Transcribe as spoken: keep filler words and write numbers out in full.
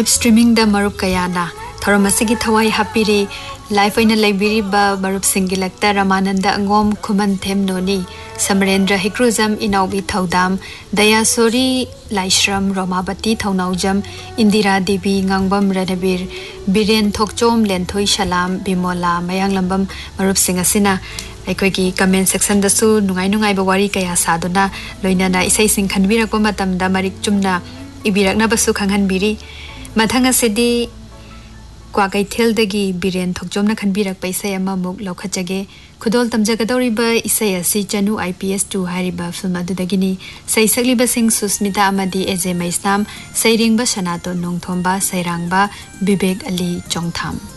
Streaming the मरुप कयाना थरमसगी थवाई हापिरी life in library बा मरुप सिंगिलक्ता Ramanand Angom खुमन them नोनी समरेंद्र हिक्रुजम इनाउबी थौदाम दयासोरी लाइश्रम रोमाबती थौनाउजम इंदिरा देवी ngangbam Ranbir villain Thokchom लेंथोई सलाम Bimola मयांगलंबम मरुप सिंगसिना अखोगी comment section दसु नुंगाई नुंगाई बवारी कया सादुना लोइनाना इसै सिंग खनबिरको मतमदा मरिक चुमना इबिरकना बसु खंगहनबिरी मथंग असेदी क्वाकैथेलदगी बिरेन थोकचोमना खनबिरक पैसे अमा मुक लौखचगे खुदोल तमजगदौरिबा इसै असि चनु IPS to हारिबा film अदुदगिनी सैसगलिबा Singh Sushmita अमदी AJ Maisnam सैरिंगबा सनातो नोंथोंबा सैरांगबा Vivek Ali चोंगथाम।